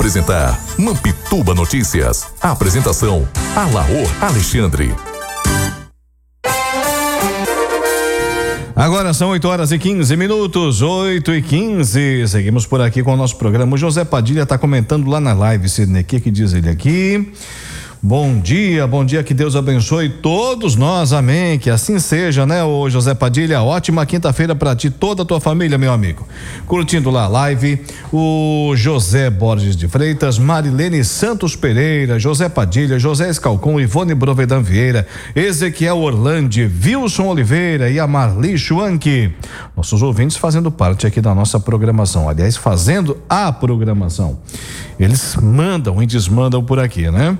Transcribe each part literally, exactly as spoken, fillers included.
Apresentar Mampituba Notícias. A apresentação Alaor Alexandre. Agora são oito horas e quinze minutos, oito e quinze. Seguimos por aqui com o nosso programa. O José Padilha está comentando lá na live, Sidney. O que, que diz ele aqui? Bom dia, bom dia, que Deus abençoe todos nós, amém, que assim seja, né, ô José Padilha, ótima quinta-feira pra ti, toda a tua família, meu amigo. Curtindo lá a live, o José Borges de Freitas, Marilene Santos Pereira, José Padilha, José Escalcon, Ivone Brovedan Vieira, Ezequiel Orlandi, Wilson Oliveira e a Marli Schwank, nossos ouvintes fazendo parte aqui da nossa programação, aliás, fazendo a programação. Eles mandam e desmandam por aqui, né?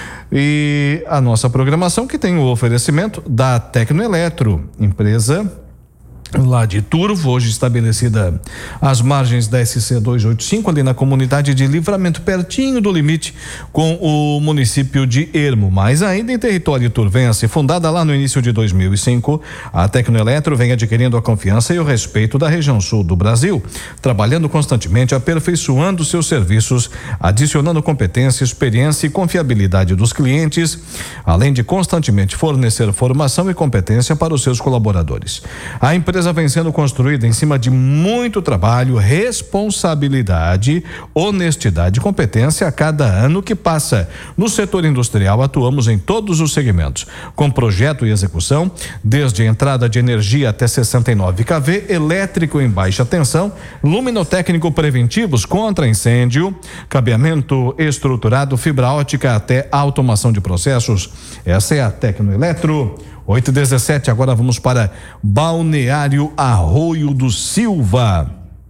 E a nossa programação que tem o oferecimento da Tecnoeletro, empresa lá de Turvo, hoje estabelecida às margens da S C duzentos e oitenta e cinco, ali na comunidade de Livramento, pertinho do limite com o município de Ermo, mas ainda em território turvense. Fundada lá no início de dois mil e cinco, a Tecnoeletro vem adquirindo a confiança e o respeito da região sul do Brasil, trabalhando constantemente, aperfeiçoando seus serviços, adicionando competência, experiência e confiabilidade dos clientes, além de constantemente fornecer formação e competência para os seus colaboradores. A empresa A empresa vem sendo construída em cima de muito trabalho, responsabilidade, honestidade e competência a cada ano que passa. No setor industrial, atuamos em todos os segmentos, com projeto e execução, desde a entrada de energia até sessenta e nove quilovolts, elétrico em baixa tensão, luminotécnico preventivos contra incêndio, cabeamento estruturado, fibra ótica até automação de processos. Essa é a Tecnoeletro. oito e dezessete, agora vamos para Balneário Arroio do Silva.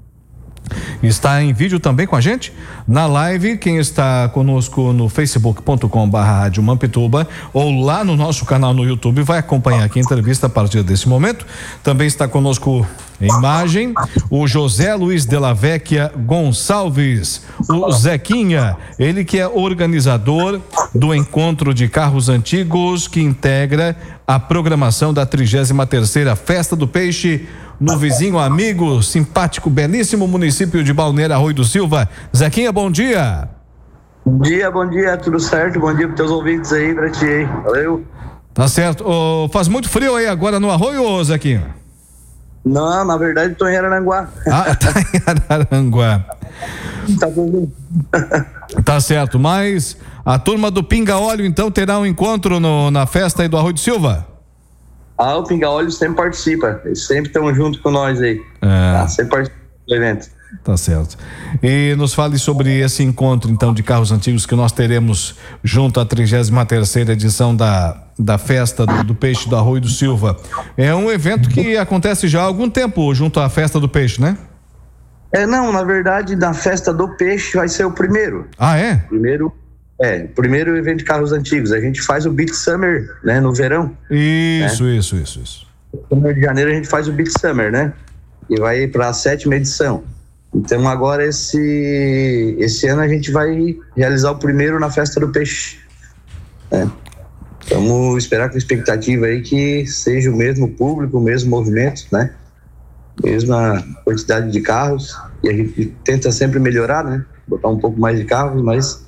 Está em vídeo também com a gente na live. Quem está conosco no facebook ponto com barra rádio Mampituba ou lá no nosso canal no YouTube vai acompanhar aqui a entrevista a partir desse momento. Também está conosco em imagem o José Luiz de la Vecchia Gonçalves, o Zequinha, ele que é organizador do encontro de carros antigos que integra a programação da trigésima terceira Festa do Peixe no vizinho, amigo, simpático, belíssimo município de Balneário Arroio do Silva. Zequinha, bom dia. Bom dia, bom dia, tudo certo? Bom dia para teus ouvintes aí, pra ti aí. Valeu. Tá certo. Oh, faz muito frio aí agora no Arroio, ô Zequinha? Não, na verdade tô em Araranguá. Ah, tá em Araranguá. Tá tudo. Tá certo, mas a turma do Pinga Óleo então terá um encontro no, na festa aí do Arroio do Silva? Ah, o Pinga Óleo sempre participa, eles sempre estão junto com nós aí. É. Ah, sempre participa do evento. Tá certo. E nos fale sobre esse encontro então de carros antigos que nós teremos junto à trigésima terceira edição da, da festa do, do Peixe do Arroio do Silva. É um evento que acontece já há algum tempo junto à festa do Peixe, né? É, não, na verdade, da festa do Peixe vai ser o primeiro. Ah, é? Primeiro, é, primeiro evento de carros antigos. A gente faz o Beat Summer, né, no verão. Isso, né? isso, isso, isso. No mês de janeiro a gente faz o Beat Summer, né? E vai para a sétima edição. Então agora esse, esse ano a gente vai realizar o primeiro na Festa do Peixe. Né? Vamos esperar com expectativa aí que seja o mesmo público, o mesmo movimento, né? Mesma quantidade de carros, e a gente tenta sempre melhorar, né? Botar um pouco mais de carros, mas...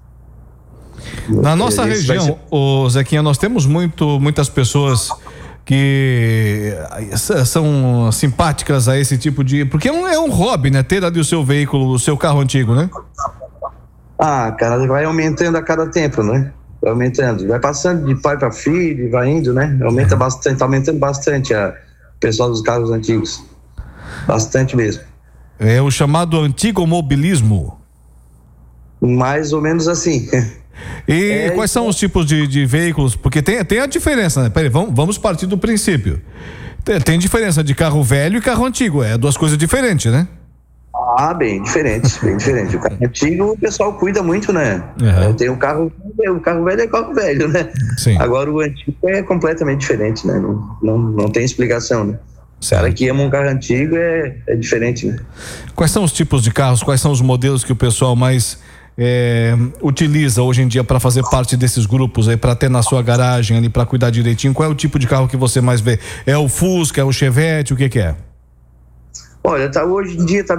Na nossa região, ser... ô Zequinha, nós temos muito, muitas pessoas que são simpáticas a esse tipo de... Porque é um, é um hobby, né? Ter ali o seu veículo, o seu carro antigo, né? Ah, cara, vai aumentando a cada tempo, né? Vai aumentando, vai passando de pai para filho, vai indo, né? Aumenta bastante, tá aumentando bastante a pessoal dos carros antigos. Bastante mesmo. É o chamado antigo mobilismo. Mais ou menos assim. E é, quais são os tipos de, de veículos? Porque tem, tem a diferença, né? Peraí, vamos, vamos partir do princípio. Tem, tem diferença de carro velho e carro antigo. É duas coisas diferentes, né? Ah, bem diferente, bem diferente. O carro antigo o pessoal cuida muito, né? Uhum. Tem o carro, o carro velho é carro velho, né? Sim. Agora o antigo é completamente diferente, né? Não, não, não tem explicação, né? O cara que ama um carro antigo é, é diferente, né? Quais são os tipos de carros, quais são os modelos que o pessoal mais é, utiliza hoje em dia para fazer parte desses grupos aí, para ter na sua garagem ali, para cuidar direitinho? Qual é o tipo de carro que você mais vê? É o Fusca, é o Chevette, o que que é? Olha, tá, hoje em dia tá